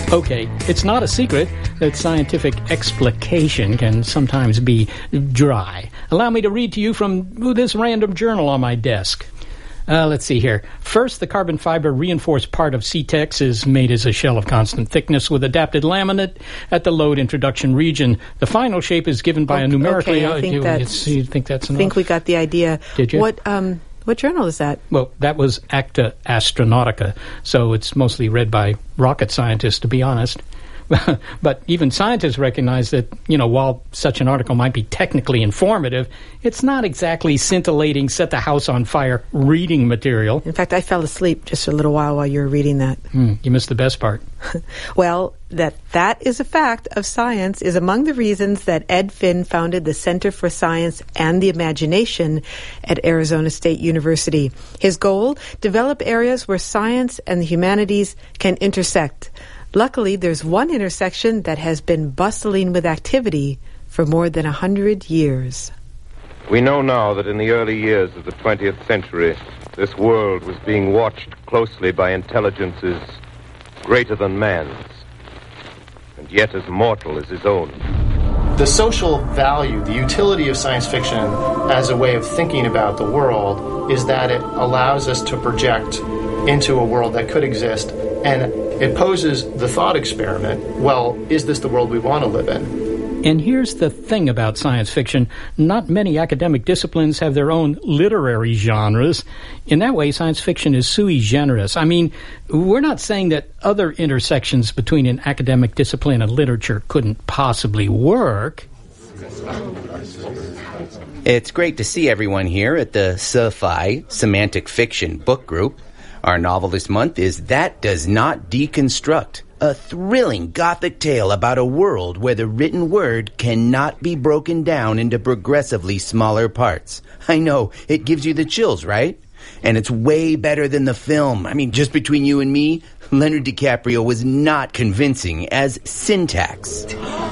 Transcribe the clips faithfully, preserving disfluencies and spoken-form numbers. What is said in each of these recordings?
Okay, it's not a secret that scientific explication can sometimes be dry. Allow me to read to you from this random journal on my desk. Uh, let's see here. First, the carbon fiber reinforced part of C TEX is made as a shell of constant thickness with adapted laminate at the load introduction region. The final shape is given by okay, a numerically... Okay, I think uh, that's, you think that's enough? I think we got the idea. Did you? What, um, what journal is that? Well, that was Acta Astronautica, so it's mostly read by rocket scientists, to be honest. But even scientists recognize that, you know, while such an article might be technically informative, it's not exactly scintillating, set the house on fire reading material. In fact, I fell asleep just a little while while you were reading that. Mm, you missed the best part. Well, that that is a fact of science is among the reasons that Ed Finn founded the Center for Science and the Imagination at Arizona State University. His goal, develop areas where science and the humanities can intersect. Luckily, there's one intersection that has been bustling with activity for more than a hundred years. We know now that in the early years of the twentieth century, this world was being watched closely by intelligences greater than man's, and yet as mortal as his own. The social value, the utility of science fiction as a way of thinking about the world is that it allows us to project into a world that could exist, and it poses the thought experiment, well, is this the world we want to live in? And here's the thing about science fiction. Not many academic disciplines have their own literary genres. In that way, science fiction is sui generis. I mean, we're not saying that other intersections between an academic discipline and literature couldn't possibly work. It's great to see everyone here at the Sci-Fi Semantic Fiction Book Group. Our novel this month is That Does Not Deconstruct, a thrilling gothic tale about a world where the written word cannot be broken down into progressively smaller parts. I know, it gives you the chills, right? And it's way better than the film. I mean, just between you and me, Leonardo DiCaprio was not convincing as Syntax.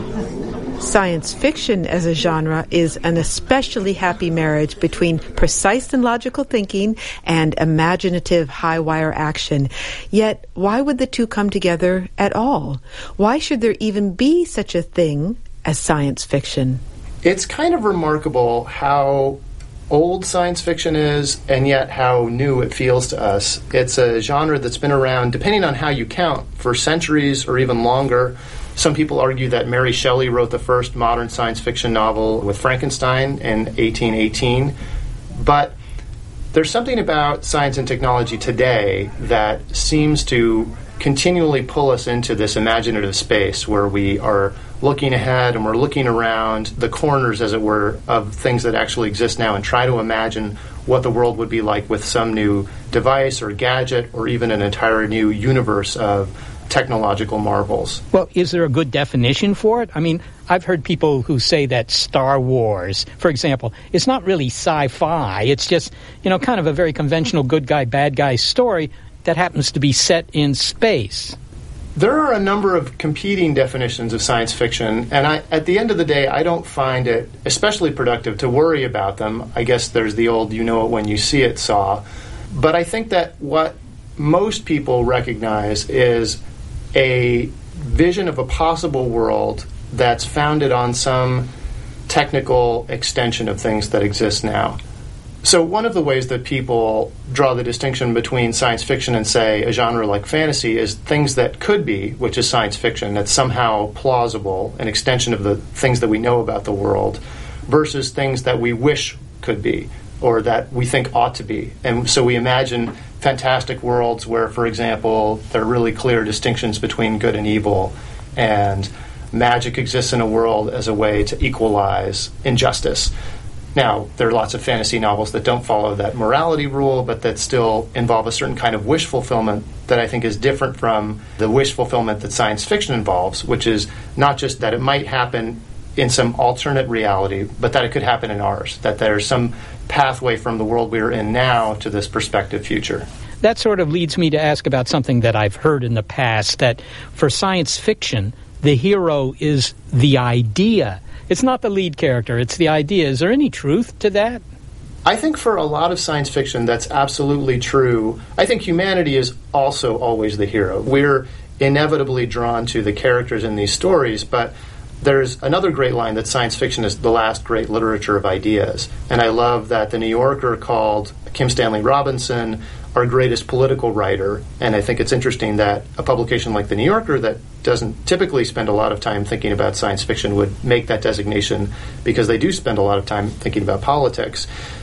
Science fiction as a genre is an especially happy marriage between precise and logical thinking and imaginative high-wire action. Yet, why would the two come together at all? Why should there even be such a thing as science fiction? It's kind of remarkable how old science fiction is and yet how new it feels to us. It's a genre that's been around, depending on how you count, for centuries or even longer. Some people argue that Mary Shelley wrote the first modern science fiction novel with Frankenstein in eighteen eighteen. But there's something about science and technology today that seems to continually pull us into this imaginative space where we are looking ahead and we're looking around the corners, as it were, of things that actually exist now and try to imagine what the world would be like with some new device or gadget or even an entire new universe of technological marvels. Well, is there a good definition for it? I mean, I've heard people who say that Star Wars, for example, it's not really sci-fi. It's just, you know, kind of a very conventional good guy, bad guy story that happens to be set in space. There are a number of competing definitions of science fiction, and I, at the end of the day, I don't find it especially productive to worry about them. I guess there's the old you know it when you see it saw. But I think that what most people recognize is a vision of a possible world that's founded on some technical extension of things that exist now. So one of the ways that people draw the distinction between science fiction and, say, a genre like fantasy is things that could be, which is science fiction, that's somehow plausible, an extension of the things that we know about the world, versus things that we wish could be or that we think ought to be. And so we imagine fantastic worlds where, for example, there are really clear distinctions between good and evil, and magic exists in a world as a way to equalize injustice. Now, there are lots of fantasy novels that don't follow that morality rule, but that still involve a certain kind of wish fulfillment that I think is different from the wish fulfillment that science fiction involves, which is not just that it might happen in some alternate reality, but that it could happen in ours, that there's some pathway from the world we're in now to this prospective future. That sort of leads me to ask about something that I've heard in the past, that for science fiction, the hero is the idea. It's not the lead character, it's the idea. Is there any truth to that? I think for a lot of science fiction, that's absolutely true. I think humanity is also always the hero. We're inevitably drawn to the characters in these stories, but there's another great line that science fiction is the last great literature of ideas. And I love that The New Yorker called Kim Stanley Robinson our greatest political writer. And I think it's interesting that a publication like The New Yorker that doesn't typically spend a lot of time thinking about science fiction would make that designation, because they do spend a lot of time thinking about politics.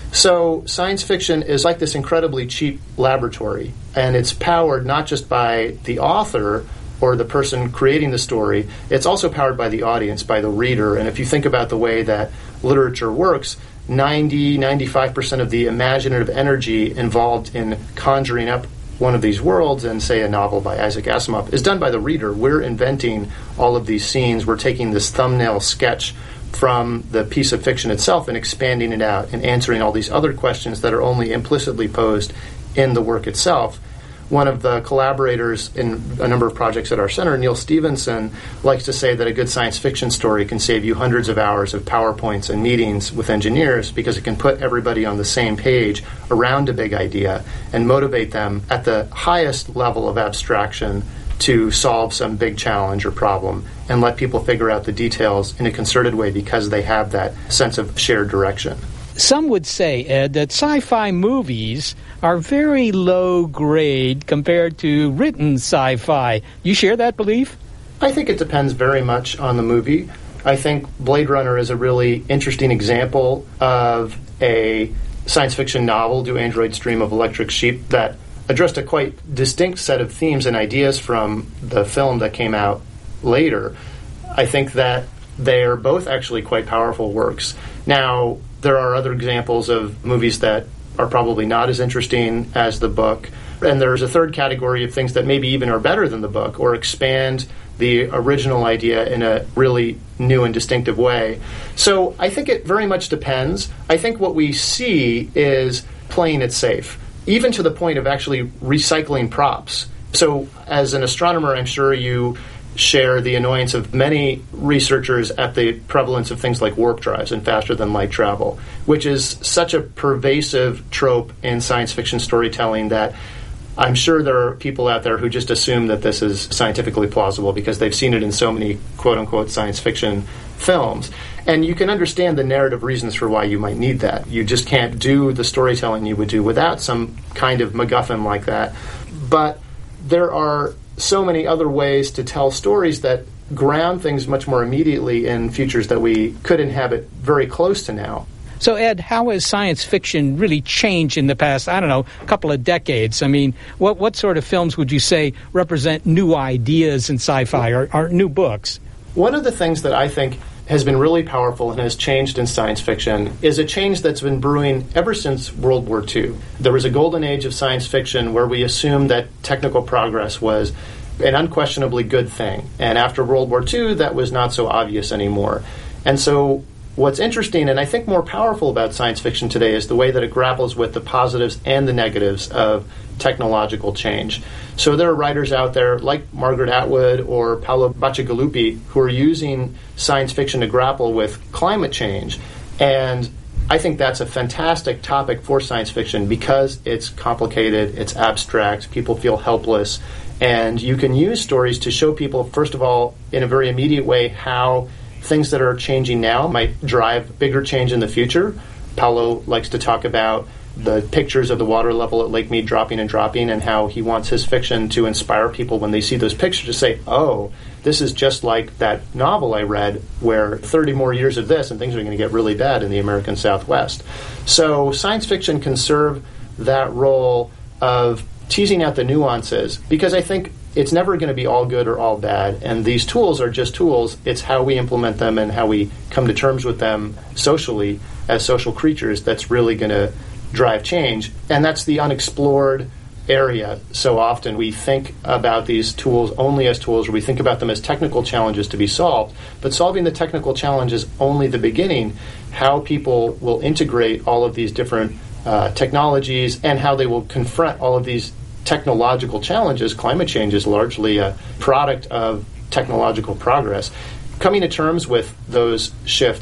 So science fiction is like this incredibly cheap laboratory, and it's powered not just by the author or the person creating the story, it's also powered by the audience, by the reader. And if you think about the way that literature works, ninety, ninety-five percent of the imaginative energy involved in conjuring up one of these worlds, and say a novel by Isaac Asimov, is done by the reader. We're inventing all of these scenes. We're taking this thumbnail sketch from the piece of fiction itself and expanding it out and answering all these other questions that are only implicitly posed in the work itself. One of the collaborators in a number of projects at our center, Neil Stevenson, likes to say that a good science fiction story can save you hundreds of hours of PowerPoints and meetings with engineers, because it can put everybody on the same page around a big idea and motivate them at the highest level of abstraction to solve some big challenge or problem, and let people figure out the details in a concerted way because they have that sense of shared direction. Some would say, Ed, that sci-fi movies are very low grade compared to written sci-fi. You share that belief? I think it depends very much on the movie. I think Blade Runner is a really interesting example of a science fiction novel, Do Androids Dream of Electric Sheep, that addressed a quite distinct set of themes and ideas from the film that came out later. I think that they're both actually quite powerful works. Now, there are other examples of movies that are probably not as interesting as the book. And there's a third category of things that maybe even are better than the book, or expand the original idea in a really new and distinctive way. So I think it very much depends. I think what we see is playing it safe, even to the point of actually recycling props. So as an astronomer, I'm sure you share the annoyance of many researchers at the prevalence of things like warp drives and faster-than-light travel, which is such a pervasive trope in science fiction storytelling that I'm sure there are people out there who just assume that this is scientifically plausible because they've seen it in so many quote-unquote science fiction films. And you can understand the narrative reasons for why you might need that. You just can't do the storytelling you would do without some kind of MacGuffin like that. But there are so many other ways to tell stories that ground things much more immediately in futures that we could inhabit very close to now. So, Ed, how has science fiction really changed in the past, I don't know, couple of decades? I mean, what what sort of films would you say represent new ideas in sci-fi or, or new books? One of the things that I think has been really powerful and has changed in science fiction is a change that's been brewing ever since World War Two. There was a golden age of science fiction where we assumed that technical progress was an unquestionably good thing. And after World War Two, that was not so obvious anymore. And so what's interesting and I think more powerful about science fiction today is the way that it grapples with the positives and the negatives of technological change. So there are writers out there like Margaret Atwood or Paolo Bacigalupi who are using science fiction to grapple with climate change. And I think that's a fantastic topic for science fiction because it's complicated, it's abstract, people feel helpless, and you can use stories to show people, first of all, in a very immediate way, how things that are changing now might drive bigger change in the future. Paolo likes to talk about the pictures of the water level at Lake Mead dropping and dropping, and how he wants his fiction to inspire people when they see those pictures to say, oh, this is just like that novel I read where thirty more years of this and things are going to get really bad in the American Southwest. So science fiction can serve that role of teasing out the nuances, because I think it's never going to be all good or all bad, and these tools are just tools. It's how we implement them and how we come to terms with them socially as social creatures that's really going to drive change. And that's the unexplored area. So often we think about these tools only as tools, or we think about them as technical challenges to be solved. But solving the technical challenge is only the beginning. How people will integrate all of these different uh, technologies and how they will confront all of these technological challenges. Climate change is largely a product of technological progress. Coming to terms with those shifts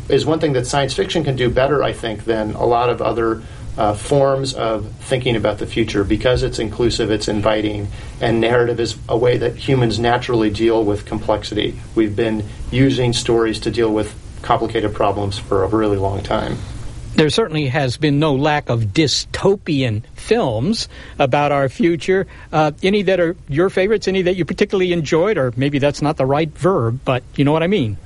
is one thing that science fiction can do better, I think, than a lot of other uh, forms of thinking about the future, because it's inclusive, it's inviting, and narrative is a way that humans naturally deal with complexity. We've been using stories to deal with complicated problems for a really long time. There certainly has been no lack of dystopian films about our future. Uh, any that are your favorites, any that you particularly enjoyed, or maybe that's not the right verb, but you know what I mean.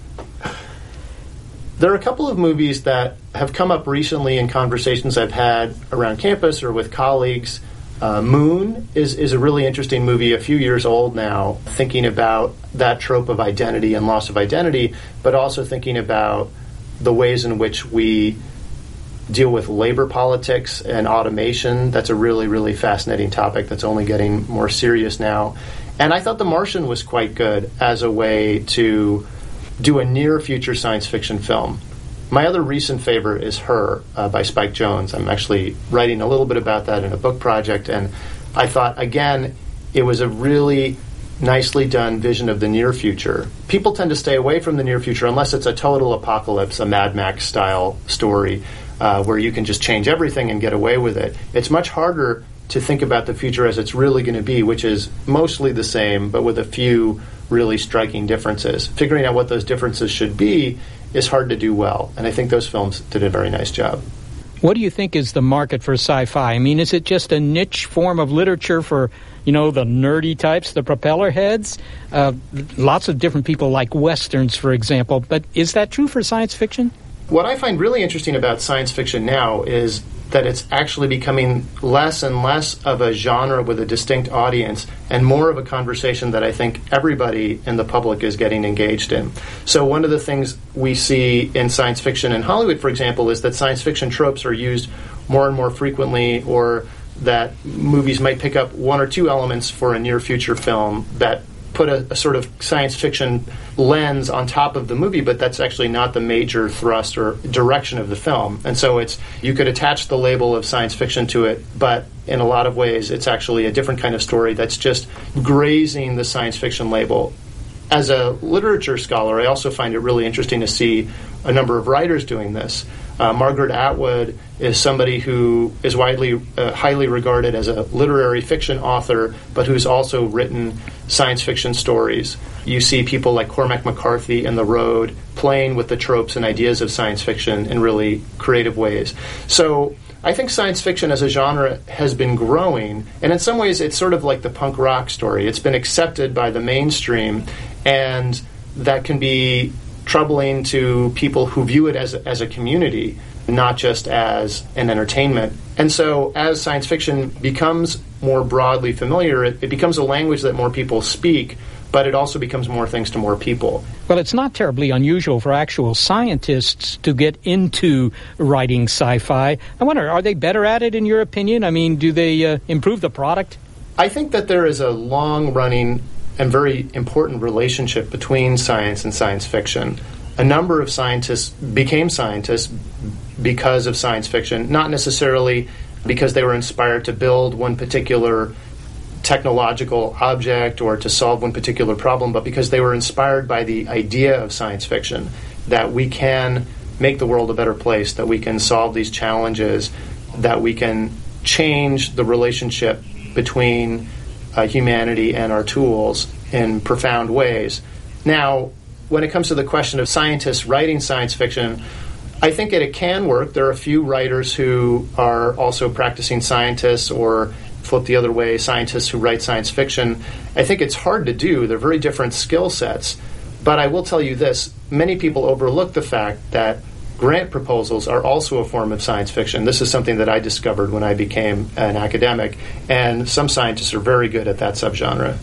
There are a couple of movies that have come up recently in conversations I've had around campus or with colleagues. Uh, Moon is, is a really interesting movie, a few years old now, thinking about that trope of identity and loss of identity, but also thinking about the ways in which we deal with labor politics and automation. That's a really, really fascinating topic that's only getting more serious now. And I thought The Martian was quite good as a way to do a near-future science fiction film. My other recent favorite is Her uh, by Spike Jonze. I'm actually writing a little bit about that in a book project, and I thought, again, it was a really nicely done vision of the near future. People tend to stay away from the near future unless it's a total apocalypse, a Mad Max-style story uh, where you can just change everything and get away with it. It's much harder to think about the future as it's really going to be, which is mostly the same, but with a few really striking differences. Figuring out what those differences should be is hard to do well, and I think those films did a very nice job. What do you think is the market for sci-fi? I mean, is it just a niche form of literature for, you know, the nerdy types, the propeller heads? Uh, lots of different people like Westerns, for example, but is that true for science fiction? What I find really interesting about science fiction now is that it's actually becoming less and less of a genre with a distinct audience and more of a conversation that I think everybody in the public is getting engaged in. So one of the things we see in science fiction in Hollywood, for example, is that science fiction tropes are used more and more frequently, or that movies might pick up one or two elements for a near-future film that put a, a sort of science fiction lens on top of the movie, but that's actually not the major thrust or direction of the film. And so it's, you could attach the label of science fiction to it, but in a lot of ways it's actually a different kind of story that's just grazing the science fiction label. As a literature scholar, I also find it really interesting to see a number of writers doing this. Uh, Margaret Atwood is somebody who is widely, uh, highly regarded as a literary fiction author, but who's also written science fiction stories. You see people like Cormac McCarthy and The Road playing with the tropes and ideas of science fiction in really creative ways. So I think science fiction as a genre has been growing, and in some ways it's sort of like the punk rock story. It's been accepted by the mainstream, and that can be troubling to people who view it as a, as a community, not just as an entertainment. And so as science fiction becomes more broadly familiar, it, it becomes a language that more people speak, but it also becomes more things to more people. Well, it's not terribly unusual for actual scientists to get into writing sci-fi. I wonder, are they better at it in your opinion? I mean, do they uh, improve the product? I think that there is a long-running and very important relationship between science and science fiction. A number of scientists became scientists because of science fiction, not necessarily because they were inspired to build one particular technological object or to solve one particular problem, but because they were inspired by the idea of science fiction, that we can make the world a better place, that we can solve these challenges, that we can change the relationship between uh, humanity and our tools in profound ways. Now, when it comes to the question of scientists writing science fiction, I think that it can work. There are a few writers who are also practicing scientists, or flip the other way, scientists who write science fiction. I think it's hard to do. They're very different skill sets. But I will tell you this, many people overlook the fact that grant proposals are also a form of science fiction. This is something that I discovered when I became an academic, and some scientists are very good at that subgenre.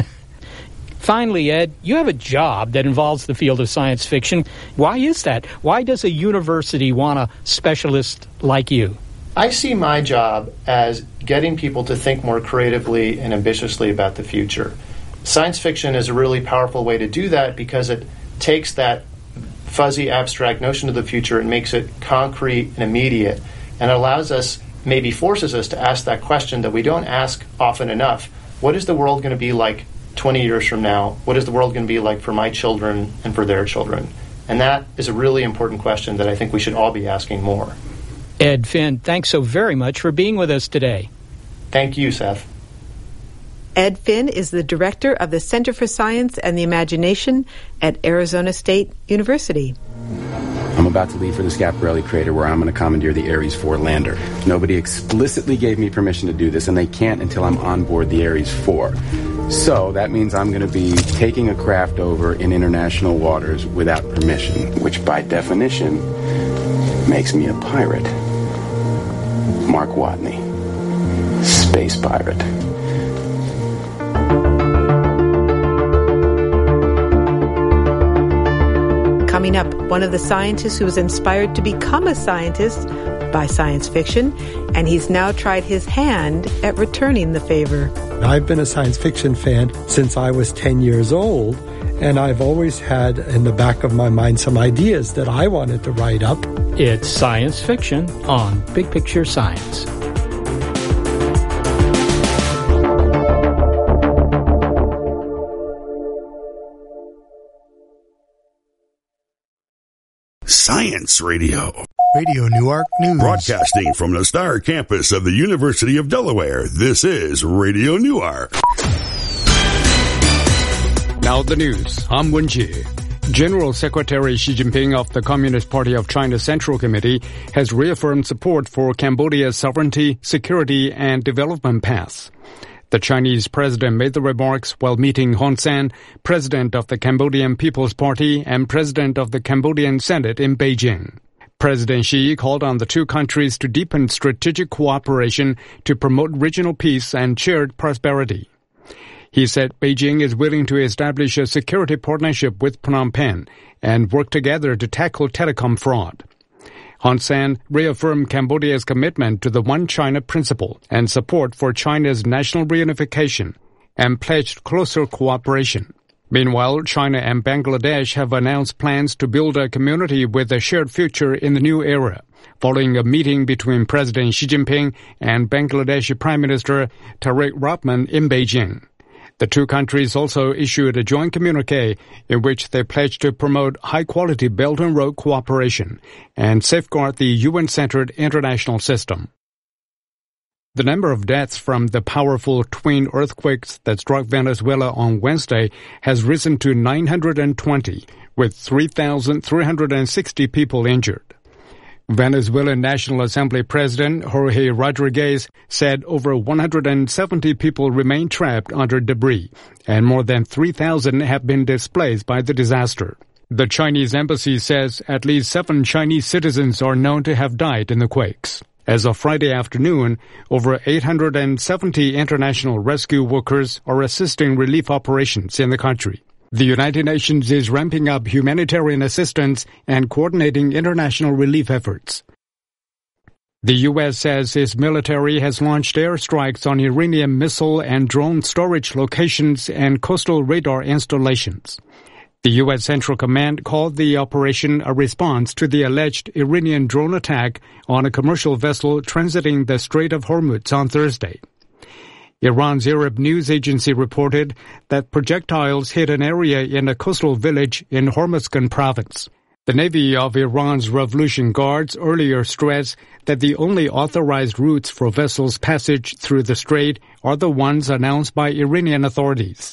Finally, Ed, you have a job that involves the field of science fiction. Why is that? Why does a university want a specialist like you? I see my job as getting people to think more creatively and ambitiously about the future. Science fiction is a really powerful way to do that because it takes that fuzzy, abstract notion of the future and makes it concrete and immediate, and it allows us, maybe forces us to ask that question that we don't ask often enough. What is the world going to be like twenty years from now? What is the world going to be like for my children and for their children? And that is a really important question that I think we should all be asking more. Ed Finn, thanks so very much for being with us today. Thank you, Seth. Ed Finn is the director of the Center for Science and the Imagination at Arizona State University. I'm about to leave for the Schiaparelli crater where I'm going to commandeer the Ares four lander. Nobody explicitly gave me permission to do this, and they can't until I'm on board the Ares four. So that means I'm going to be taking a craft over in international waters without permission, which by definition makes me a pirate. Mark Watney, space pirate. Coming up, one of the scientists who was inspired to become a scientist by science fiction, and he's now tried his hand at returning the favor. I've been a science fiction fan since I was ten years old, and I've always had in the back of my mind some ideas that I wanted to write up. It's science fiction on Big Picture Science. Science Radio. Radio Newark News. Broadcasting from the Star Campus of the University of Delaware, this is Radio Newark. Now the news. I'm Wen-ji. General Secretary Xi Jinping of the Communist Party of China Central Committee has reaffirmed support for Cambodia's sovereignty, security, and development paths. The Chinese president made the remarks while meeting Hun Sen, president of the Cambodian People's Party and president of the Cambodian Senate in Beijing. President Xi called on the two countries to deepen strategic cooperation to promote regional peace and shared prosperity. He said Beijing is willing to establish a security partnership with Phnom Penh and work together to tackle telecom fraud. Hun Sen reaffirmed Cambodia's commitment to the One China principle and support for China's national reunification and pledged closer cooperation. Meanwhile, China and Bangladesh have announced plans to build a community with a shared future in the new era, following a meeting between President Xi Jinping and Bangladeshi Prime Minister Tariq Rahman in Beijing. The two countries also issued a joint communique in which they pledged to promote high-quality Belt and Road cooperation and safeguard the U N-centered international system. The number of deaths from the powerful twin earthquakes that struck Venezuela on Wednesday has risen to nine hundred twenty, with three thousand three hundred sixty people injured. Venezuelan National Assembly President Jorge Rodriguez said over one hundred seventy people remain trapped under debris, and more than three thousand have been displaced by the disaster. The Chinese embassy says at least seven Chinese citizens are known to have died in the quakes. As of Friday afternoon, over eight hundred seventy international rescue workers are assisting relief operations in the country. The United Nations is ramping up humanitarian assistance and coordinating international relief efforts. The U S says its military has launched airstrikes on Iranian missile and drone storage locations and coastal radar installations. The U S Central Command called the operation a response to the alleged Iranian drone attack on a commercial vessel transiting the Strait of Hormuz on Thursday. Iran's Arab news agency reported that projectiles hit an area in a coastal village in Hormuzgan province. The Navy of Iran's Revolution Guards earlier stressed that the only authorized routes for vessels' passage through the strait are the ones announced by Iranian authorities.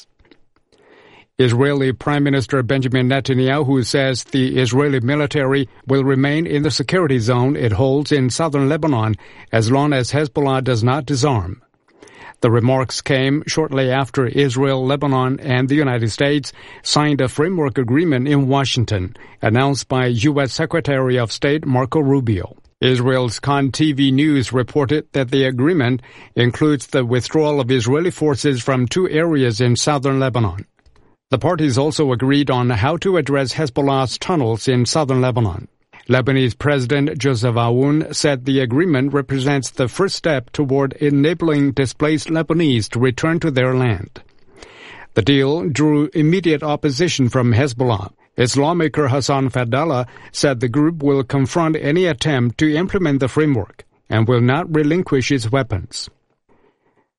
Israeli Prime Minister Benjamin Netanyahu says the Israeli military will remain in the security zone it holds in southern Lebanon as long as Hezbollah does not disarm. The remarks came shortly after Israel, Lebanon, and the United States signed a framework agreement in Washington, announced by U S Secretary of State Marco Rubio. Israel's Kan T V News reported that the agreement includes the withdrawal of Israeli forces from two areas in southern Lebanon. The parties also agreed on how to address Hezbollah's tunnels in southern Lebanon. Lebanese President Joseph Aoun said the agreement represents the first step toward enabling displaced Lebanese to return to their land. The deal drew immediate opposition from Hezbollah. Its lawmaker Hassan Fadallah said the group will confront any attempt to implement the framework and will not relinquish its weapons.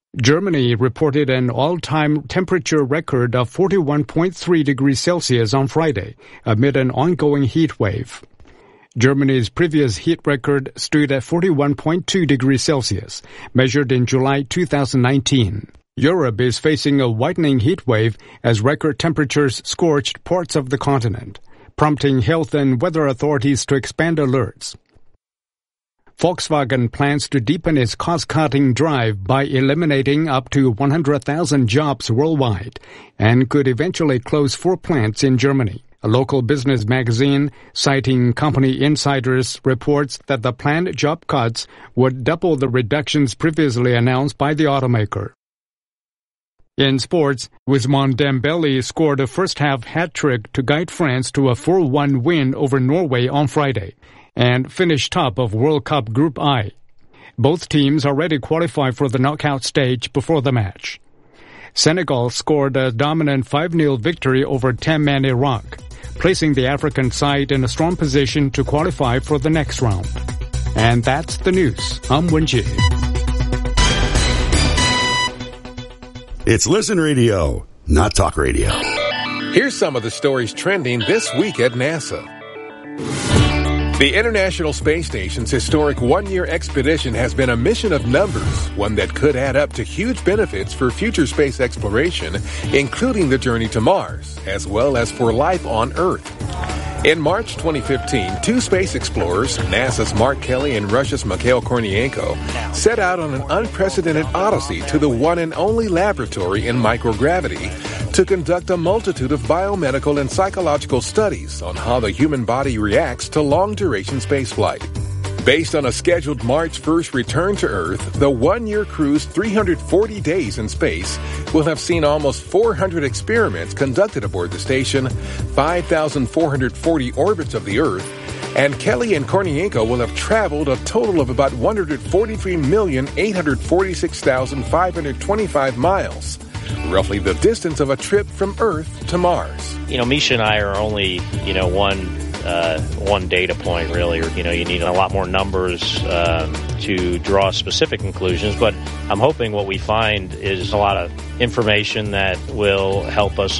Germany reported an all-time temperature record of forty-one point three degrees Celsius on Friday, amid an ongoing heat wave. Germany's previous heat record stood at forty-one point two degrees Celsius, measured in July two thousand nineteen. Europe is facing a widening heat wave as record temperatures scorched parts of the continent, prompting health and weather authorities to expand alerts. Volkswagen plans to deepen its cost-cutting drive by eliminating up to one hundred thousand jobs worldwide and could eventually close four plants in Germany. A local business magazine, citing company insiders, reports that the planned job cuts would double the reductions previously announced by the automaker. In sports, Ousmane Dembele scored a first-half hat-trick to guide France to a four one win over Norway on Friday and finished top of World Cup Group I. Both teams already qualified for the knockout stage before the match. Senegal scored a dominant five nil victory over ten-man Iraq, placing the African side in a strong position to qualify for the next round. And that's the news. I'm Wenjie. It's Listen Radio, not Talk Radio. Here's some of the stories trending this week at NASA. The International Space Station's historic one-year expedition has been a mission of numbers, one that could add up to huge benefits for future space exploration, including the journey to Mars, as well as for life on Earth. In March twenty fifteen, two space explorers, NASA's Mark Kelly and Russia's Mikhail Kornienko, set out on an unprecedented odyssey to the one and only laboratory in microgravity to conduct a multitude of biomedical and psychological studies on how the human body reacts to long-duration spaceflight. Based on a scheduled March first return to Earth, the one-year cruise, three hundred forty days in space, will have seen almost four hundred experiments conducted aboard the station, five thousand four hundred forty orbits of the Earth, and Kelly and Kornienko will have traveled a total of about one hundred forty-three million eight hundred forty-six thousand five hundred twenty-five miles, roughly the distance of a trip from Earth to Mars. You know, Misha and I are only, you know, one uh, one data point, really. Or, you know, you need a lot more numbers um, to draw specific conclusions. But I'm hoping what we find is a lot of information that will help us